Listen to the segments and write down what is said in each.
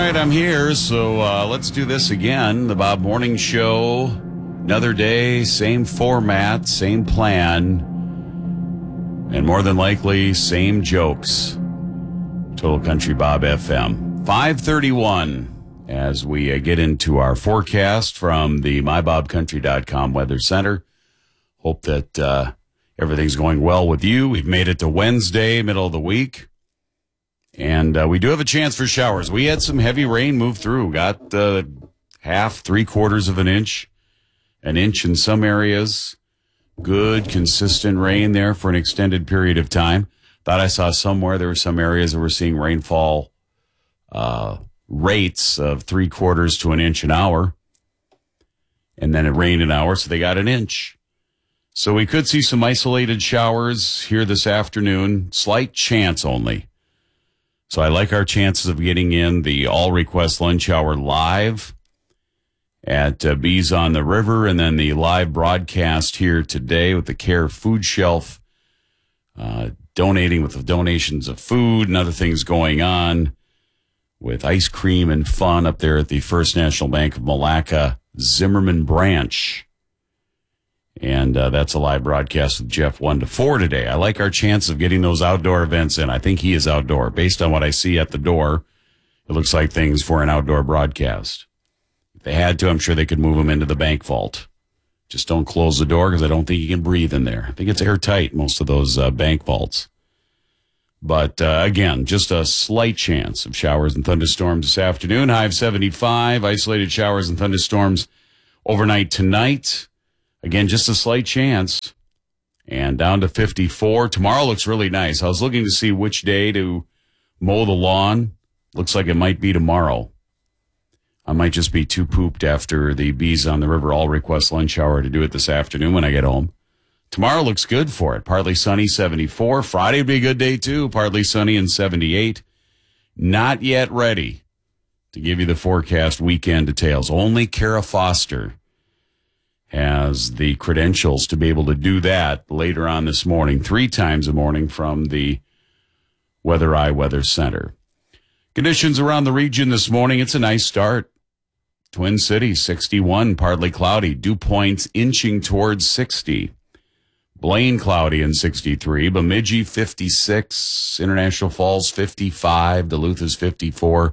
right, I'm here, so let's do this again. The Bob Morning Show. Another day, same format, same plan, and more than likely, same jokes. Total Country Bob FM. 5:31 as we get into our forecast from the MyBobCountry.com Weather Center. Hope that everything's going well with you. We've made it to Wednesday, middle of the week. And we do have a chance for showers. We had some heavy rain move through. Got half, 3/4 of an inch in some areas. Good, consistent rain there for an extended period of time. Thought I saw somewhere there were some areas that were seeing rainfall rates of 3/4 to an inch an hour. And then it rained an hour, so they got an inch. So we could see some isolated showers here this afternoon. Slight chance only. So I like our chances of getting in the all-request lunch hour live at Bees on the River, and then the live broadcast here today with the Care Food Shelf, donating with the donations of food and other things going on with ice cream and fun up there at the First National Bank of Malacca Zimmerman branch. And that's a live broadcast with Jeff 1 to 4 today. I like our chance of getting those outdoor events in. I think he is outdoor. Based on what I see at the door, it looks like things for an outdoor broadcast. If they had to, I'm sure they could move him into the bank vault. Just don't close the door because I don't think you can breathe in there. I think it's airtight, most of those bank vaults. But again, just a slight chance of showers and thunderstorms this afternoon. High of 75, isolated showers and thunderstorms overnight tonight. Again, just a slight chance. And down to 54. Tomorrow looks really nice. I was looking to see which day to mow the lawn. Looks like it might be tomorrow. I might just be too pooped after the Bees on the River all-request lunch hour to do it this afternoon when I get home. Tomorrow looks good for it. Partly sunny, 74. Friday would be a good day, too. Partly sunny and 78. Not yet ready to give you the forecast weekend details. Only Kara Foster has the credentials to be able to do that later on this morning, 3 times a morning from the Weather Eye Weather Center. Conditions around the region this morning, it's a nice start. Twin Cities, 61, partly cloudy. Dew Point's inching towards 60. Blaine, cloudy and 63. Bemidji, 56. International Falls, 55. Duluth is 54.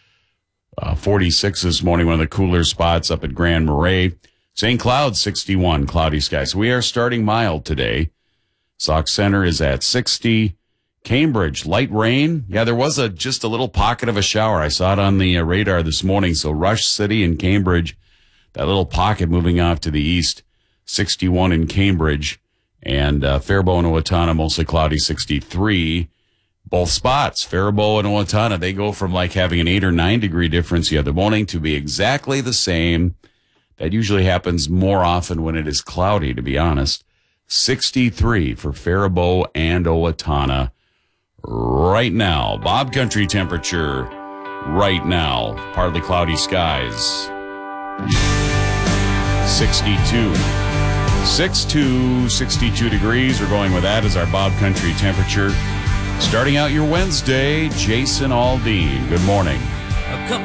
46 this morning, one of the cooler spots up at Grand Marais. St. Cloud, 61, cloudy skies. So we are starting mild today. Sauk Center is at 60. Cambridge, light rain. Yeah, there was just a little pocket of a shower. I saw it on the radar this morning. So Rush City and Cambridge, that little pocket moving off to the east, 61 in Cambridge. And Faribault and Owatonna, mostly cloudy, 63. Both spots, Faribault and Owatonna, they go from like having an 8 or 9 degree difference the other morning to be exactly the same. That usually happens more often when it is cloudy, to be honest. 63 for Faribault and Owatonna right now. Bob Country temperature right now. Partly cloudy skies. 62. 62 degrees. We're going with that as our Bob Country temperature. Starting out your Wednesday, Jason Aldean. Good morning.